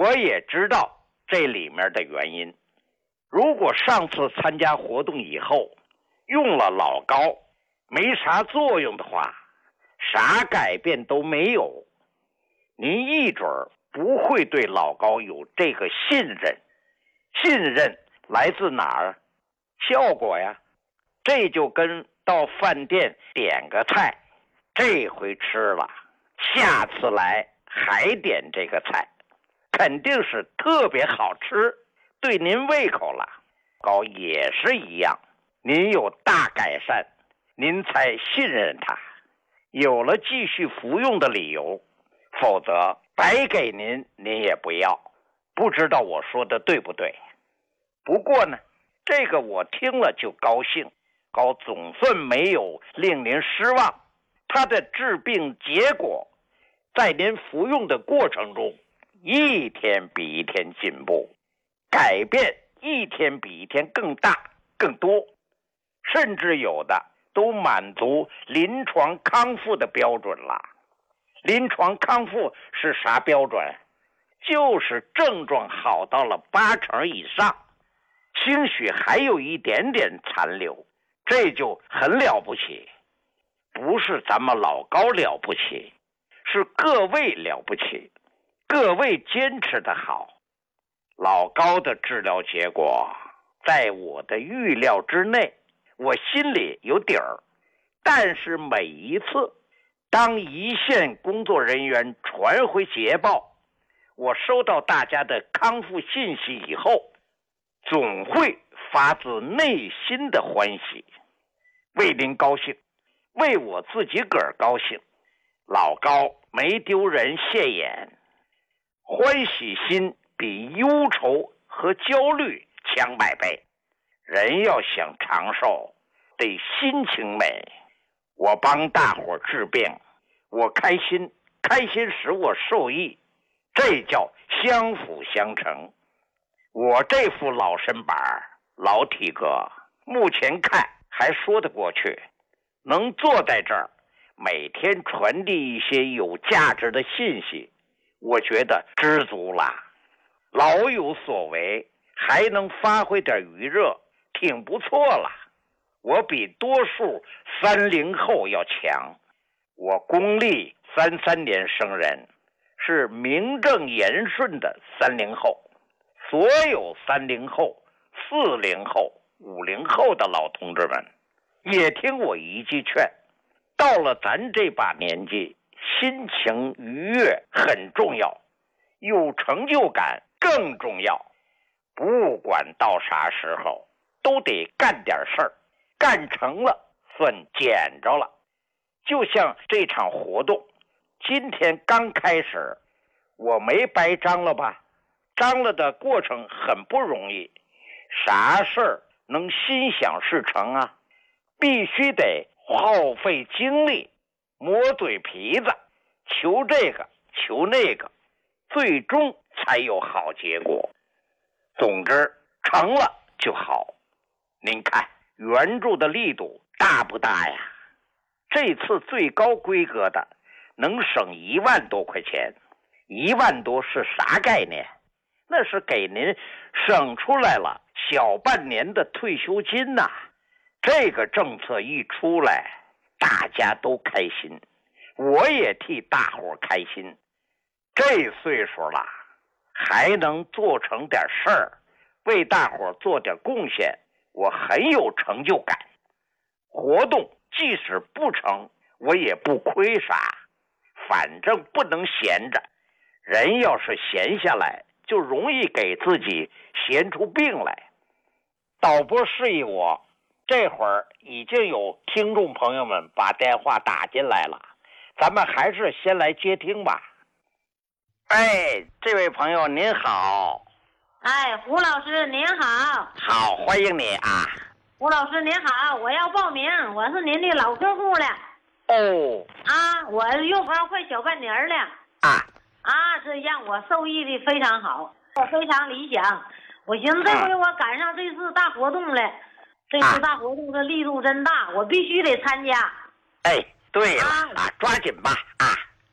我也知道这里面的原因。如果上次参加活动以后用了老高没啥作用的话，啥改变都没有，您一准儿不会对老高有这个信任。信任来自哪儿？效果呀。这就跟到饭店点个菜，这回吃了，下次来还点这个菜，肯定是特别好吃，对您胃口了。高也是一样，您有大改善，您才信任他，有了继续服用的理由，否则白给您也不要。不知道我说的对不对？不过呢，这个我听了就高兴，高总算没有令您失望，他的治病结果在您服用的过程中一天比一天进步，改变一天比一天更大更多，甚至有的都满足临床康复的标准了。临床康复是啥标准？就是症状好到了80%以上，兴许还有一点点残留，这就很了不起。不是咱们老高了不起，是各位了不起，各位坚持的好。老高的治疗结果在我的预料之内，我心里有底儿。但是每一次当一线工作人员传回捷报，我收到大家的康复信息以后，总会发自内心的欢喜，为您高兴，为我自己个儿高兴。老高没丢人现眼，欢喜心比忧愁和焦虑强100倍。人要想长寿，得心情美。我帮大伙治病，我开心，开心使我受益，这叫相辅相成。我这副老身板老体格，目前看还说得过去，能坐在这儿每天传递一些有价值的信息，我觉得知足了。老有所为，还能发挥点余热，挺不错了。我比多数30后要强。我公历33年生人，是名正言顺的30后。所有30后、40后、50后的老同志们，也听我一句劝，到了咱这把年纪，心情愉悦很重要，有成就感更重要。不管到啥时候，都得干点事儿，干成了算捡着了。就像这场活动，今天刚开始，我没白张了吧？张了的过程很不容易，啥事儿能心想事成啊？必须得耗费精力，磨嘴皮子，求这个求那个，最终才有好结果。总之成了就好。您看援助的力度大不大呀？这次最高规格的能省1万多块钱。1万多是啥概念？那是给您省出来了小半年的退休金呐。这个政策一出来，大家都开心，我也替大伙开心。这岁数了，还能做成点事儿，为大伙做点贡献，我很有成就感。活动即使不成，我也不亏啥，反正不能闲着。人要是闲下来，就容易给自己闲出病来。导播示意我，这会儿已经有听众朋友们把电话打进来了，咱们还是先来接听吧。哎，这位朋友您好。 哎，胡老师您好。 好，欢迎你啊。 胡老师您好，我要报名，我是您的老客户了。 哦。 啊，我用房快小半年了。这让我受益的非常好，我非常理想。我寻思这回我赶上这次大活动了，这次大活动的力度真大，我必须得参加。 哎，对了抓紧吧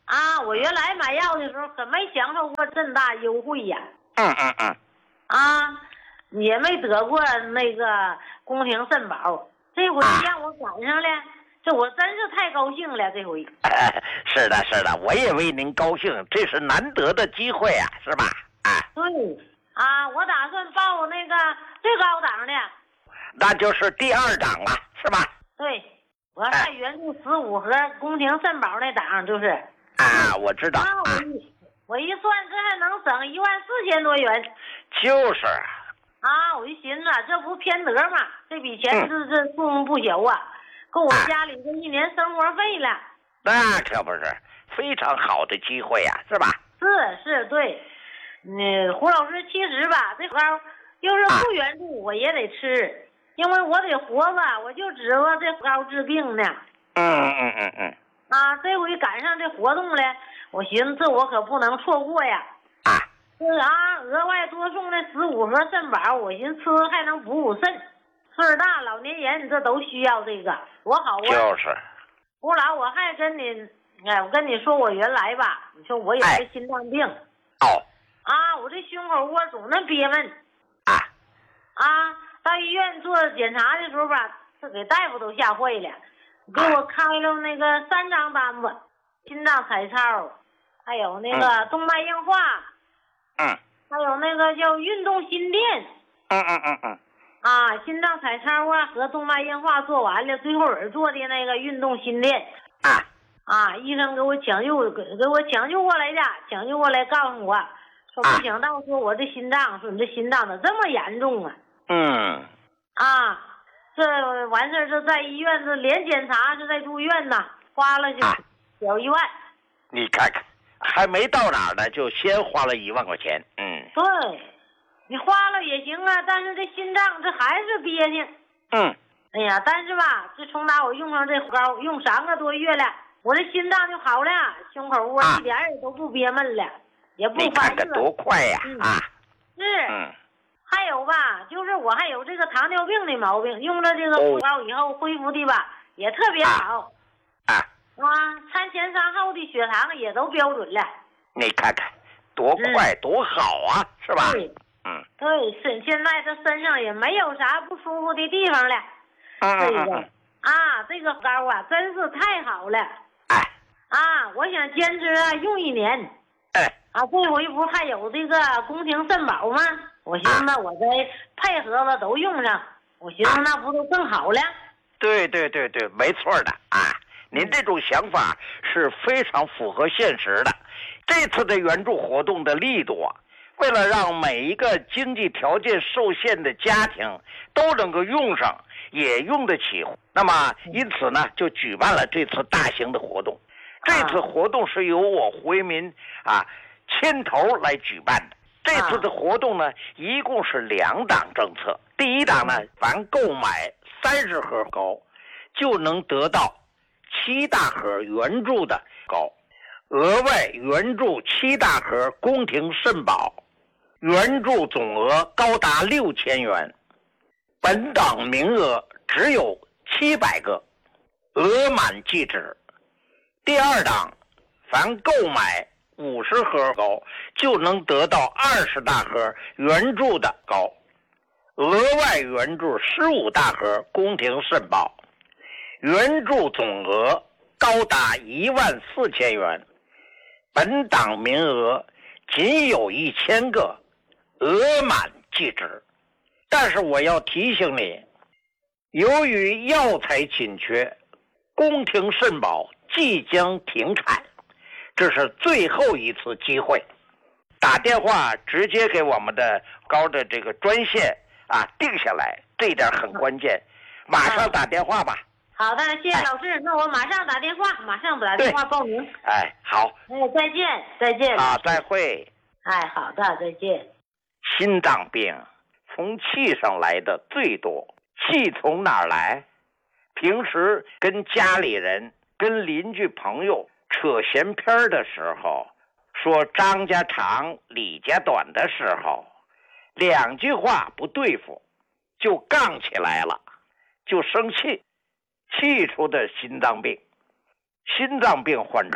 啊，我原来买药的时候可没享受过这么大优惠呀。啊，也没得过那个宫廷肾宝，这回让我赶上了，这我真是太高兴了，这回。 是的，是的，我也为您高兴，这是难得的机会啊，是吧？ 对，啊，我打算报那个最高档的， 那就是第2档了，是吧？ 对，我要在原著15盒宫廷肾宝那档，就是。 我知道。 我一算，这还能省14000多元。 就是啊，我一寻思，这不偏得吗？这笔钱这数目不小啊，够我家里这1年生活费了。 那可不是，非常好的机会呀，是吧？ 是，对。胡老师，其实吧，这膏要是不原著我也得吃，因为我得活吧，我就指望这膏治病呢。啊，这回赶上这活动了，我寻思这我可不能错过呀。额外多送那15盒肾宝，我寻思吃还能补肾。岁大老年人这都需要这个，多好啊！ 就是。 胡老，我还跟你，我跟你说，我原来吧，你说我有个心脏病。我这胸口窝总能憋闷。到医院做检查的时候吧，这给大夫都吓坏了，给我开了那个3张单子，心脏彩超，还有那个动脉硬化，还有那个叫运动心电。心脏彩超和动脉硬化做完了，最后人做的那个运动心电。医生给我抢救过来的，抢救过来告诉我说，没想到说我这心脏，说你这心脏咋这么严重啊？这完事儿就在医院，这连检查就在住院呢，花了小1万。 你看看，还没到哪儿呢，就先花了1万块钱。 对，你花了也行啊，但是这心脏这还是憋挺。哎呀，但是吧，这从打我用上这膏，用3个多月了，我这心脏就好了，胸口窝一点也都不憋闷了，也不烦了。你看多快呀！ 还有吧，就是我还有这个糖尿病的毛病，用了这个膏以后恢复的吧也特别好。餐前餐后的血糖也都标准了。你看看多快多好啊，是吧？ 对，现在这身上也没有啥不舒服的地方了。这个膏真是太好了。我想坚持用1年。这回不还有这个宫廷肾宝吗？我寻思我再配合了都用上，我寻思那不都更好了？ 对，没错的。您这种想法是非常符合现实的。这次的援助活动的力度为了让每一个经济条件受限的家庭都能够用上，也用得起，那么因此呢，就举办了这次大型的活动。这次活动是由我胡为民牵头来举办的。这次的活动呢，一共是2档政策。第一档呢，凡购买30盒膏，就能得到7大盒援助的膏，额外援助7大盒宫廷肾宝，援助总额高达6000元。本档名额只有700个，额满即止。第二档，凡购买50盒膏，就能得到20大盒援助的膏，额外援助15大盒宫廷肾宝，援助总额高达14000元。本档名额仅有1000个，额满即止。但是我要提醒你，由于药材紧缺，宫廷肾宝即将停产，这是最后一次机会。打电话直接给我们的高的这个专线定下来，这一点很关键。马上打电话吧。 好的，谢谢老师。那我马上打电话，马上打电话报名。 好。 再见，再见。 再会。 好的，再见。 心脏病从气上来的最多，气从哪儿来？平时跟家里人、跟邻居朋友扯闲篇的时候，说张家长李家短的时候，2句话不对付就杠起来了，就生气，气出的心脏病。心脏病患者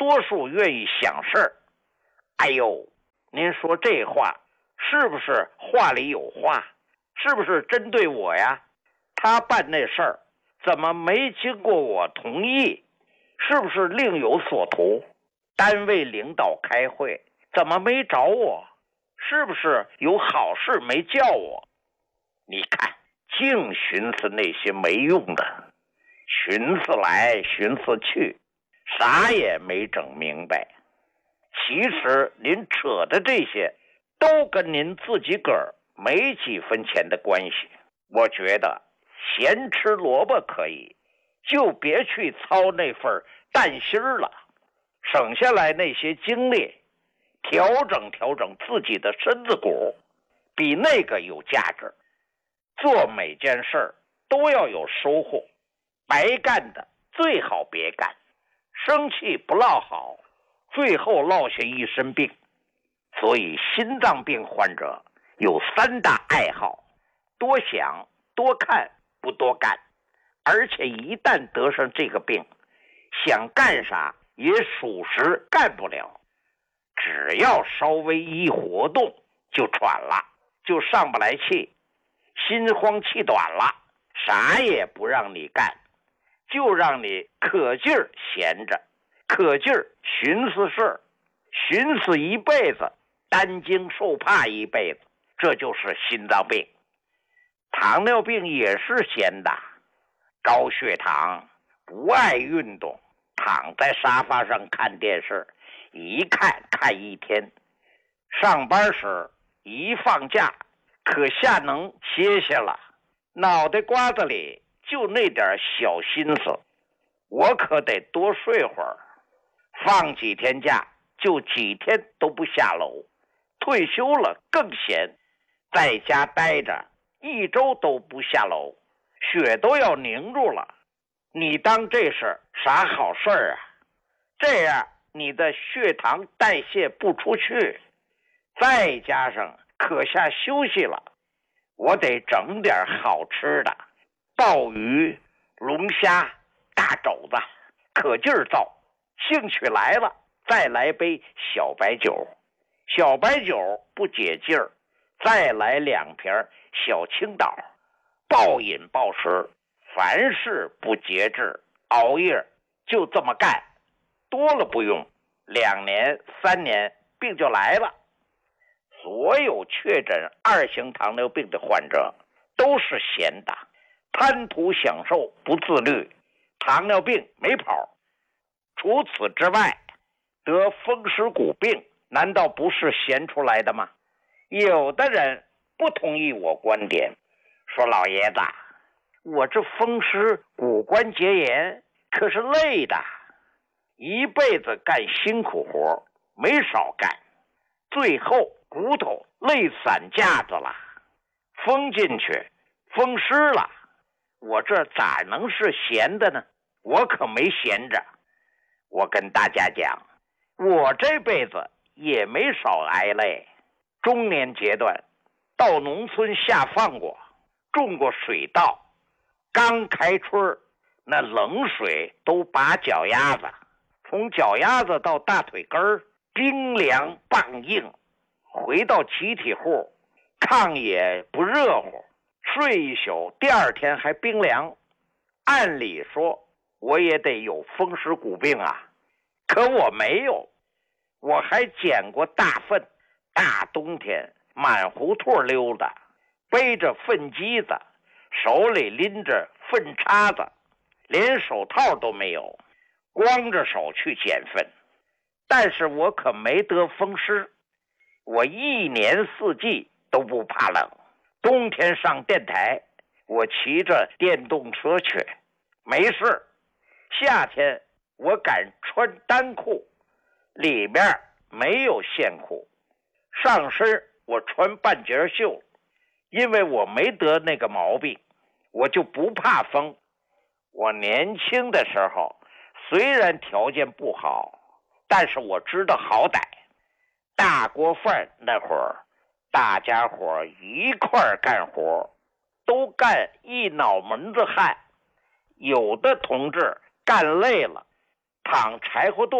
多数愿意想事儿。哎呦，您说这话是不是话里有话？是不是针对我呀？他办那事儿怎么没经过我同意？是不是另有所图？单位领导开会怎么没找我？是不是有好事没叫我？你看，净寻思那些没用的，寻思来寻思去，啥也没整明白。其实您扯的这些都跟您自己个儿没几分钱的关系。我觉得咸吃萝卜可以，就别去操那份担心了，省下来那些精力调整调整自己的身子骨，比那个有价值。做每件事都要有收获，白干的最好别干，生气不落好，最后落下一身病。所以心脏病患者有3大爱好：多想、多看、不多干。而且一旦得上这个病，想干啥也属实干不了，只要稍微一活动就喘了，就上不来气，心慌气短了，啥也不让你干，就让你可劲儿闲着，可劲儿寻思事儿，寻思一辈子，担惊受怕一辈子，这就是心脏病。糖尿病也是闲的，高血糖，不爱运动，躺在沙发上看电视，一看看一天。上班时一放假，可下能歇歇了，脑袋瓜子里就那点小心思，我可得多睡会儿。放几天假就几天都不下楼，退休了更闲，在家待着1周都不下楼，血都要凝住了。你当这是啥好事儿啊？这样你的血糖代谢不出去，再加上可下休息了，我得整点好吃的，鲍鱼、龙虾、大肘子，可劲儿造。兴趣来了，再来杯小白酒，小白酒不解劲儿，再来2瓶小青岛，暴饮暴食，凡事不节制，熬夜就这么干，多了不用，2年3年病就来了。所有确诊2型糖尿病的患者都是闲的，贪图享受，不自律，糖尿病没跑。除此之外，得风湿骨病难道不是闲出来的吗？有的人不同意我观点，说老爷子，我这风湿骨关节炎可是累的，一辈子干辛苦活，没少干，最后骨头累散架子了，封进去，风湿了，我这咋能是闲的呢？我可没闲着。我跟大家讲，我这辈子也没少挨累。中年阶段到农村下放过，种过水稻，刚开春那冷水都把脚丫子，从脚丫子到大腿根儿冰凉棒硬。回到集体户，炕也不热乎，睡一宿，第2天还冰凉。按理说我也得有风湿骨病啊，可我没有。我还捡过大粪，大冬天满胡同溜达，背着粪机子，手里拎着粪叉子，连手套都没有，光着手去捡粪。但是我可没得风湿，我1年4季都不怕冷。冬天上电台，我骑着电动车去，没事。夏天我敢穿单裤，里面没有线裤，上身我穿半截袖，因为我没得那个毛病，我就不怕风。我年轻的时候虽然条件不好，但是我知道好歹。大锅饭那会儿，大家伙一块干活，都干一脑门子汗。有的同志干累了，躺柴火垛上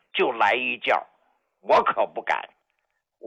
就来一觉，我可不敢。